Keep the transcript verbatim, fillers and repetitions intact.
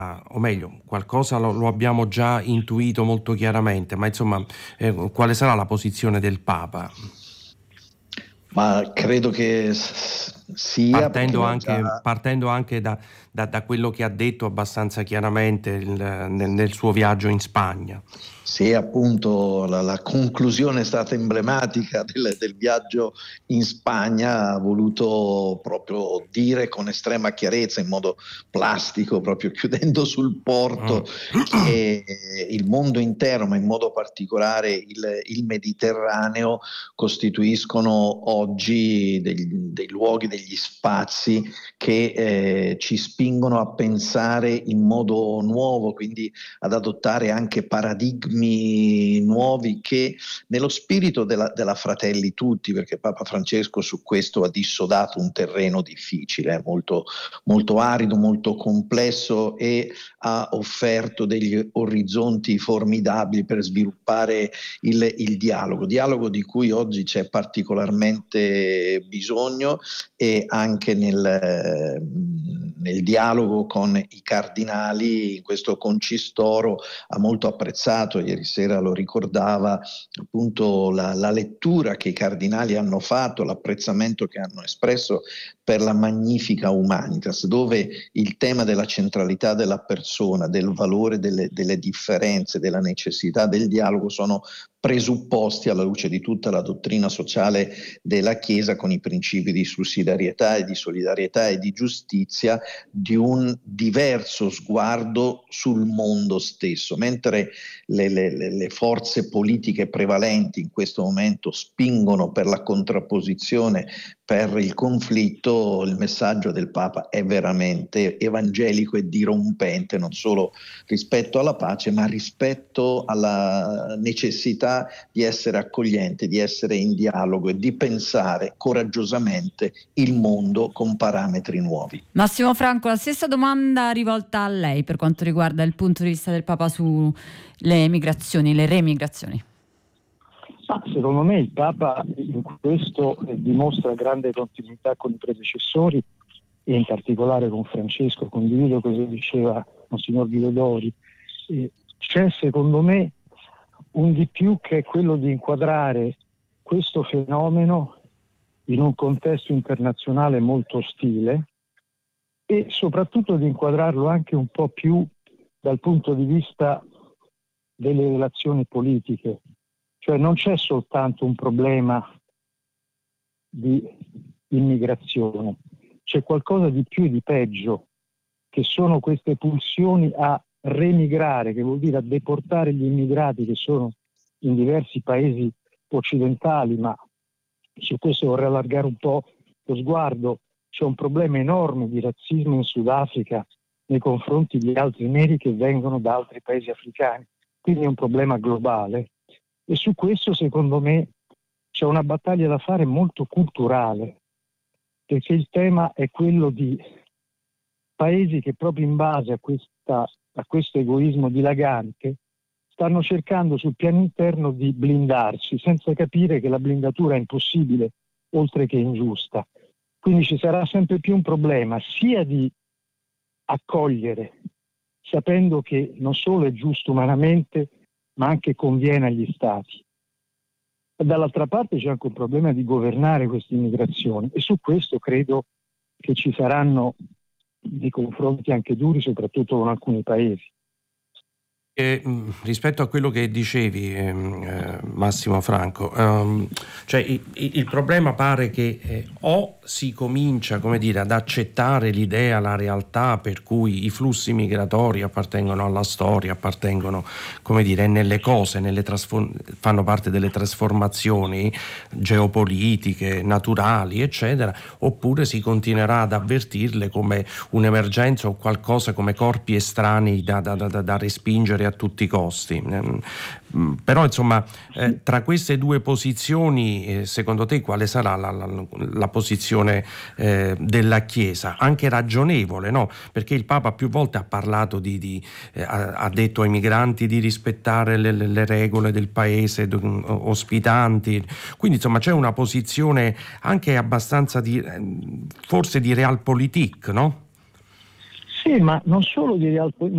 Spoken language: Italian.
o meglio, qualcosa lo, lo abbiamo già intuito molto chiaramente, ma insomma, eh, quale sarà la posizione del Papa? Ma credo che sia, perché Partendo l'ha anche, già... partendo anche da, da, da quello che ha detto abbastanza chiaramente il- nel, nel suo viaggio in Spagna. Sì, appunto la, la conclusione è stata emblematica del, del viaggio in Spagna, ha voluto proprio dire con estrema chiarezza, in modo plastico, proprio chiudendo sul porto, Mm. che il mondo intero, ma in modo particolare il, il Mediterraneo, costituiscono oggi dei, dei luoghi, degli spazi che eh, ci spingono a pensare in modo nuovo, quindi ad adottare anche paradigmi nuovi che nello spirito della, della Fratelli Tutti, perché Papa Francesco su questo ha dissodato un terreno difficile, molto, molto arido, molto complesso, e ha offerto degli orizzonti formidabili per sviluppare il, il dialogo, dialogo di cui oggi c'è particolarmente bisogno, e anche nel, nel dialogo con i cardinali in questo concistoro ha molto apprezzato, ieri sera lo ricordava, appunto la, la lettura che i cardinali hanno fatto, l'apprezzamento che hanno espresso per la Magnifica Humanitas, dove il tema della centralità della persona, del valore delle, delle differenze, della necessità del dialogo sono presupposti alla luce di tutta la dottrina sociale della Chiesa, con i principi di sussidiarietà e di solidarietà e di giustizia, di un diverso sguardo sul mondo stesso. Mentre le, le, le forze politiche prevalenti in questo momento spingono per la contrapposizione, per il conflitto, il messaggio del Papa è veramente evangelico e dirompente, non solo rispetto alla pace, ma rispetto alla necessità di essere accogliente, di essere in dialogo e di pensare coraggiosamente il mondo con parametri nuovi. Massimo Franco, la stessa domanda rivolta a lei per quanto riguarda il punto di vista del Papa sulle migrazioni, le remigrazioni. Ah, secondo me il Papa in questo dimostra grande continuità con i predecessori e in particolare con Francesco. Condivido cosa diceva Monsignor Guido Dori. Eh, c'è secondo me un di più, che è quello di inquadrare questo fenomeno in un contesto internazionale molto ostile e soprattutto di inquadrarlo anche un po' più dal punto di vista delle relazioni politiche. Cioè non c'è soltanto un problema di immigrazione, c'è qualcosa di più e di peggio, che sono queste pulsioni a remigrare, che vuol dire a deportare gli immigrati che sono in diversi paesi occidentali, ma su questo vorrei allargare un po' lo sguardo. C'è un problema enorme di razzismo in Sudafrica nei confronti di altri neri che vengono da altri paesi africani, quindi è un problema globale. E su questo, secondo me, c'è una battaglia da fare molto culturale, perché il tema è quello di paesi che proprio in base a, questa, a questo egoismo dilagante stanno cercando sul piano interno di blindarsi, senza capire che la blindatura è impossibile, oltre che ingiusta. Quindi ci sarà sempre più un problema sia di accogliere, sapendo che non solo è giusto umanamente, ma anche conviene agli stati. E dall'altra parte c'è anche un problema di governare queste immigrazioni, e su questo credo che ci saranno dei confronti anche duri, soprattutto con alcuni paesi. Eh, rispetto a quello che dicevi, ehm, eh, Massimo Franco, ehm, cioè il, il problema pare che eh, o si comincia, come dire, ad accettare l'idea, la realtà per cui i flussi migratori appartengono alla storia, appartengono, come dire, nelle cose, nelle trasform- fanno parte delle trasformazioni geopolitiche, naturali, eccetera, oppure si continuerà ad avvertirle come un'emergenza o qualcosa, come corpi estranei da, da, da, da respingere a tutti i costi. Eh, però insomma eh, tra queste due posizioni eh, secondo te quale sarà la, la, la posizione eh, della Chiesa, anche ragionevole, no? Perché il Papa più volte ha parlato di, di eh, ha detto ai migranti di rispettare le, le regole del paese ospitanti, quindi insomma c'è una posizione anche abbastanza di forse di realpolitik, no? Sì, ma non solo di realpolitik,